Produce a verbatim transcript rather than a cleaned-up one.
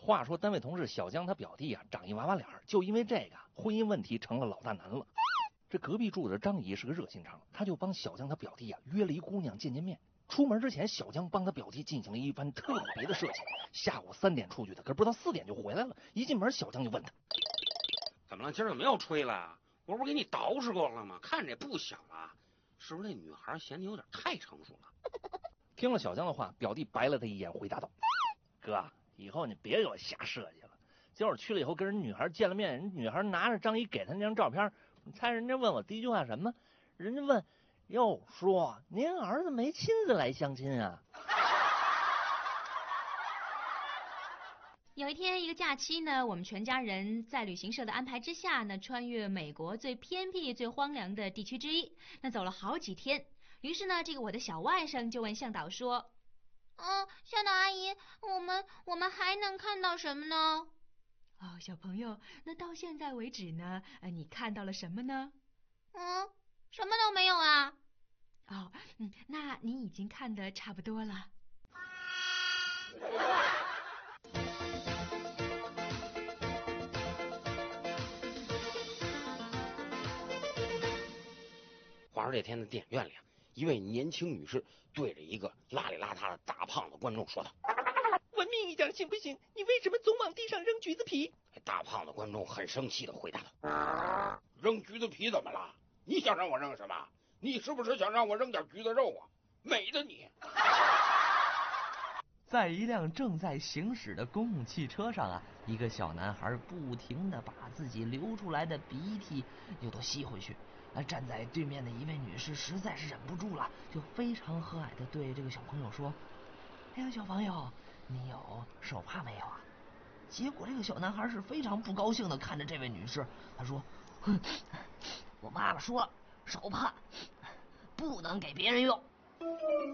话说单位同事小江他表弟啊，长一娃娃脸，就因为这个婚姻问题成了老大难了。这隔壁住的张姨是个热心肠，他就帮小江他表弟啊约了一姑娘见见面。出门之前，小江帮他表弟进行了一番特别的设计。下午三点出去的，可是不到四点就回来了。一进门，小江就问他：“ 怎么了？今儿怎么又吹了？我不是给你捯饬过了吗？看着也不小了，是不是那女孩嫌你有点太成熟了？” 听了小江的话，表弟白了他一眼，回答道：“哥，以后你别给我瞎设计了。今儿我去了以后，跟人女孩见了面，人女孩拿着张姨给他那张照片，你猜人家问我第一句话什么？人家问。”又说您儿子没亲自来相亲啊？ 有一天一个假期呢，我们全家人在旅行社的安排之下呢，穿越美国最偏僻最荒凉的地区之一，那走了好几天。于是呢，这个我的小外甥就问向导说：“ 嗯，向导阿姨，我们我们还能看到什么呢？” 哦，小朋友，那到现在为止呢，呃，你看到了什么呢？ 嗯。什么都没有啊！ 哦，嗯，那你已经看得差不多了。 话说这天的电影院里啊，一位年轻女士对着一个邋里邋遢的大胖子观众说道：“ 文明一点行不行？你为什么总往地上扔橘子皮？” 大胖子观众很生气的回答道：“扔橘子皮怎么了？你想让我扔什么？你是不是想让我扔点橘子肉啊？美的你！” 在一辆正在行驶的公共汽车上啊，一个小男孩不停地把自己流出来的鼻涕又都吸回去。啊，站在对面的一位女士实在是忍不住了，就非常和蔼地对这个小朋友说：“哎呀，小朋友，你有手帕没有啊？”结果这个小男孩是非常不高兴地看着这位女士，他说：“哼，我妈妈说了，手帕不能给别人用。”